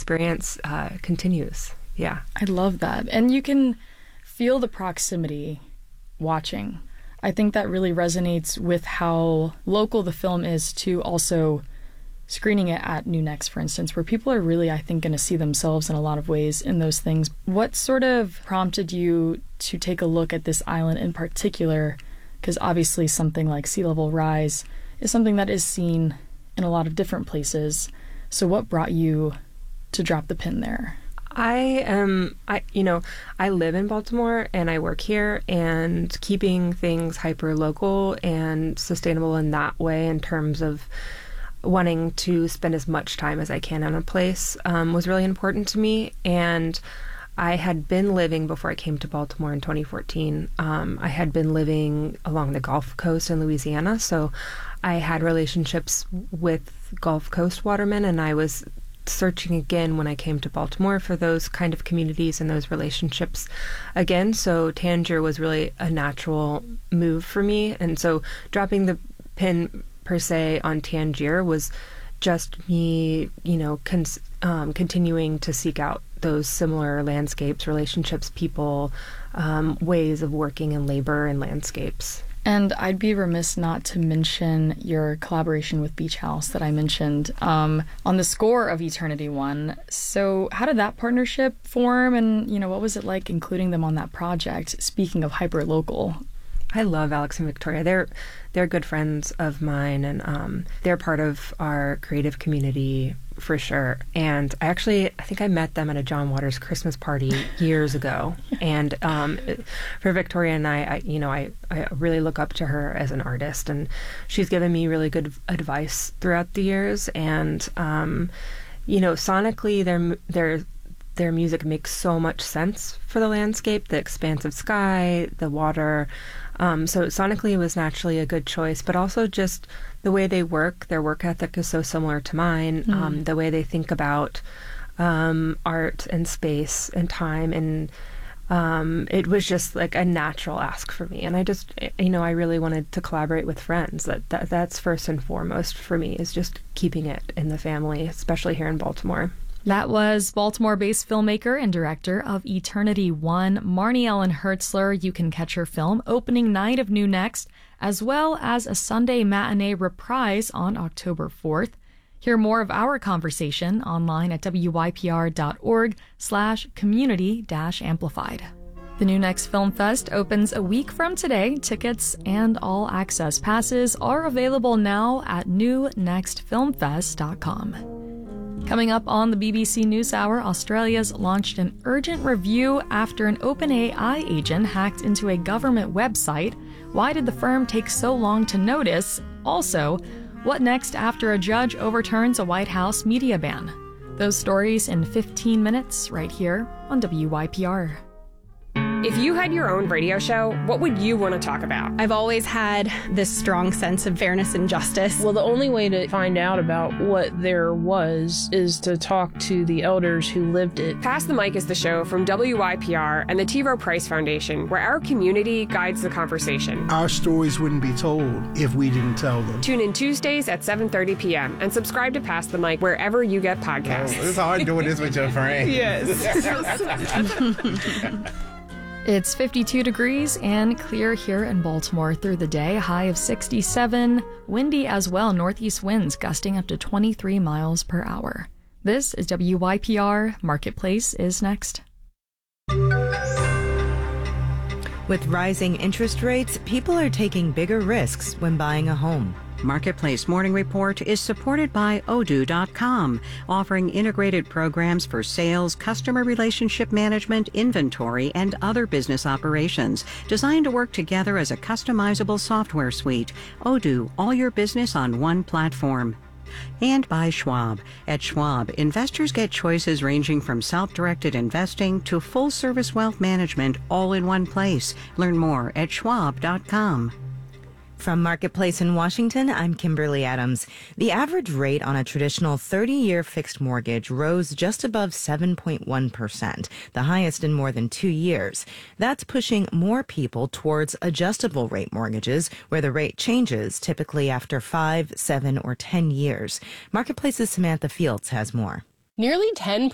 experience continues. Yeah. I love that. And you can feel the proximity watching. I think that really resonates with how local the film is to also screening it at New Next, for instance, where people are really, I think, going to see themselves in a lot of ways in those things. What sort of prompted you to take a look at this island in particular? Because obviously something like sea level rise is something that is seen in a lot of different places. So what brought you to drop the pin there? I live in Baltimore and I work here, and keeping things hyper local and sustainable in that way in terms of wanting to spend as much time as I can on a place was really important to me. And I had been living, before I came to Baltimore in 2014, I had been living along the Gulf Coast in Louisiana. So I had relationships with Gulf Coast watermen, and I was searching again when I came to Baltimore for those kind of communities and those relationships again. So Tangier was really a natural move for me. And so dropping the pin per se on Tangier was just me, continuing to seek out those similar landscapes, relationships, people, ways of working in labor and landscapes. And I'd be remiss not to mention your collaboration with Beach House that I mentioned on the score of Eternity One. So how did that partnership form, and what was it like including them on that project? Speaking of hyper-local. I love Alex and Victoria. They're good friends of mine, and they're part of our creative community for sure. And I think I met them at a John Waters Christmas party years ago. And for Victoria and I really look up to her as an artist, and she's given me really good advice throughout the years. And sonically, their music makes so much sense for the landscape, the expansive sky, the water. So sonically it was naturally a good choice, but also just the way they work, their work ethic is so similar to mine. The way they think about art and space and time, and it was just like a natural ask for me. And I just, I really wanted to collaborate with friends. That's first and foremost for me, is just keeping it in the family, especially here in Baltimore. That was Baltimore-based filmmaker and director of Eternity One, Marnie Ellen Hertzler. You can catch her film opening night of New Next, as well as a Sunday matinee reprise on October 4th. Hear more of our conversation online at wypr.org/community-amplified. The New Next Film Fest opens a week from today. Tickets and all access passes are available now at newnextfilmfest.com. Coming up on the BBC NewsHour, Australia's launched an urgent review after an OpenAI agent hacked into a government website. Why did the firm take so long to notice? Also, what next after a judge overturns a White House media ban? Those stories in 15 minutes right here on WYPR. If you had your own radio show, what would you want to talk about? I've always had this strong sense of fairness and justice. Well, the only way to find out about what there was is to talk to the elders who lived it. Pass the Mic is the show from WYPR and the T. Rowe Price Foundation, where our community guides the conversation. Our stories wouldn't be told if we didn't tell them. Tune in Tuesdays at 7:30 p.m. and subscribe to Pass the Mic wherever you get podcasts. It's hard doing this with your friends. Yes. It's 52 degrees and clear here in Baltimore through the day, high of 67. Windy as well, northeast winds gusting up to 23 miles per hour. This is WYPR. Marketplace is next. With rising interest rates, people are taking bigger risks when buying a home. Marketplace Morning Report is supported by Odoo.com, offering integrated programs for sales, customer relationship management, inventory, and other business operations, designed to work together as a customizable software suite. Odoo, all your business on one platform. And by Schwab. At Schwab, investors get choices ranging from self-directed investing to full-service wealth management all in one place. Learn more at Schwab.com. From Marketplace in Washington, I'm Kimberly Adams. The average rate on a traditional 30-year fixed mortgage rose just above 7.1%, the highest in more than 2 years. That's pushing more people towards adjustable rate mortgages, where the rate changes typically after 5, 7, or 10 years. Marketplace's Samantha Fields has more. Nearly 10